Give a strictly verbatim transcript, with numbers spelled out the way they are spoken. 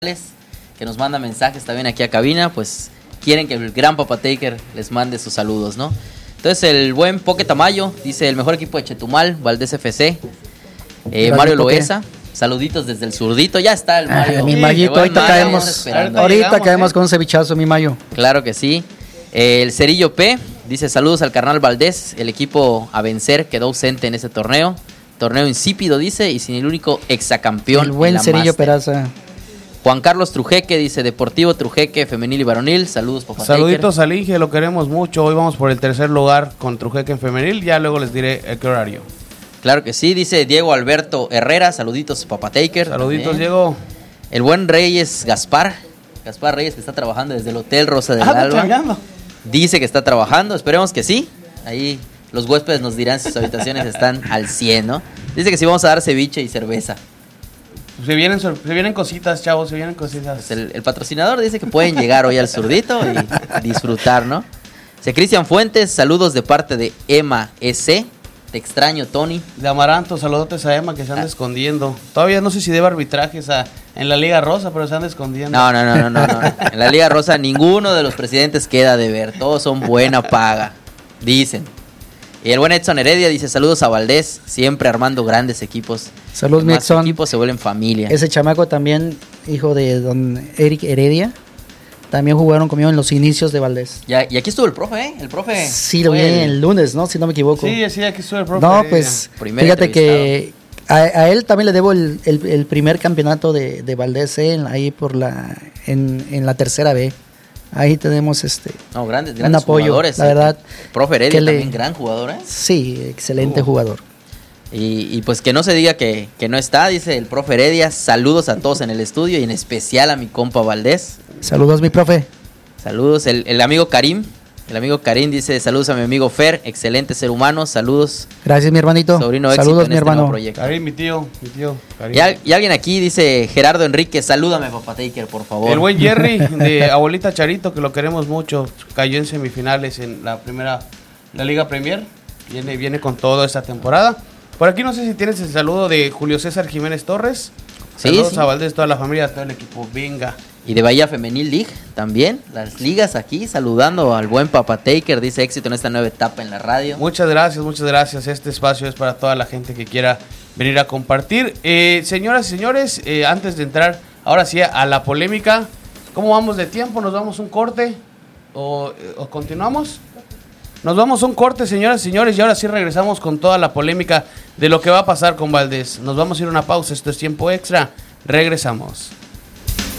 que nos manda mensajes también aquí a cabina, pues quieren que el gran Papa Taker les mande sus saludos, ¿no? Entonces el buen Poque Tamayo dice: el mejor equipo de Chetumal, Valdés F C. eh, Mario Loesa, saluditos desde el Zurdito, ya está el Mario. Ah, mi Mayito, ahorita Mario, caemos, ahorita llegamos, caemos eh. con un cevichazo, mi Mayo. Claro que sí. eh, El Cerillo P dice: saludos al carnal Valdés, el equipo a vencer quedó ausente en ese torneo. Torneo insípido, dice, y sin el único exacampeón. El buen Cerillo Peraza. Juan Carlos Trujeque dice: Deportivo Trujeque, femenil y varonil. Saludos, Papa Saluditos al Inge, lo queremos mucho. Hoy vamos por el tercer lugar con Trujeque en femenil. Ya luego les diré el qué horario. Claro que sí, dice Diego Alberto Herrera. Saluditos, Papa Taker. Saluditos, también. Diego. El buen Reyes Gaspar. Gaspar Reyes, que está trabajando desde el Hotel Rosa del ah, Alba. Dice que está trabajando, esperemos que sí. Ahí los huéspedes nos dirán si sus habitaciones están al cien, ¿no? Dice que sí vamos a dar ceviche y cerveza. Se vienen, se vienen cositas, chavos, se vienen cositas. Pues el, el patrocinador dice que pueden llegar hoy al Zurdito y disfrutar, ¿no? Dice Cristian Fuentes: saludos de parte de Emma E C. Te extraño, Tony. De Amaranto, saludotes a Emma, que se anda ah. escondiendo. Todavía no sé si debe arbitrajes a, en la Liga Rosa, pero se anda escondiendo. No, no, no, no, no, no. En la Liga Rosa ninguno de los presidentes queda de ver. Todos son buena paga, dicen. Y el buen Edson Heredia dice: saludos a Valdés, siempre armando grandes equipos. Saludos, mi Edson. Los equipos se vuelven familia. Ese chamaco también, hijo de don Eric Heredia, también jugaron conmigo en los inicios de Valdés. Ya, y aquí estuvo el profe, ¿eh? El profe. Sí, lo vi el... el lunes, ¿no? Si no me equivoco. Sí, sí, aquí estuvo el profe. No, pues, Primer fíjate que a, a él también le debo el, el, el primer campeonato de, de Valdés, ¿eh? Ahí por la, en, en la tercera B. Ahí tenemos este no, grandes, grandes un apoyo, jugadores. La verdad. El profe Heredia le, también gran jugador, ¿eh? Sí, excelente uh. jugador. Y, y pues que no se diga que, que no está, dice el profe Heredia. Saludos a todos en el estudio y en especial a mi compa Valdés. Saludos, mi profe. Saludos, el, el amigo Karim. El amigo Karim dice: saludos a mi amigo Fer, excelente ser humano, saludos. Gracias, mi hermanito. Sobrino saludos, en mi este hermano. Karim, mi tío, mi tío. Y, al, y alguien aquí dice: Gerardo Enrique, salúdame, Papa Taker, por favor. El buen Jerry de Abuelita Charito, que lo queremos mucho, cayó en semifinales en la primera, la Liga Premier. Viene, viene con todo esta temporada. Por aquí no sé si tienes el saludo de Julio César Jiménez Torres. Sí, saludos sí. a Valdés, toda la familia, todo el equipo, venga. Y de Bahía Femenil League también, las ligas aquí, saludando al buen Papa Taker, dice: éxito en esta nueva etapa en la radio. Muchas gracias, muchas gracias. Este espacio es para toda la gente que quiera venir a compartir. Eh, señoras y señores, eh, antes de entrar ahora sí a la polémica, ¿cómo vamos de tiempo? ¿Nos vamos un corte o, o continuamos? Nos vamos a un corte, señoras y señores, y ahora sí regresamos con toda la polémica de lo que va a pasar con Valdés. Nos vamos a ir a una pausa, esto es Tiempo Extra, regresamos.